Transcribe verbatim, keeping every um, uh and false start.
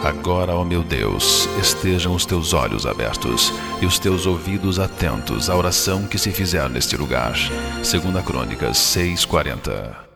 Agora, ó meu Deus, estejam os teus olhos abertos e os teus ouvidos atentos à oração que se fizer neste lugar. Segunda Crônicas seis, quarenta.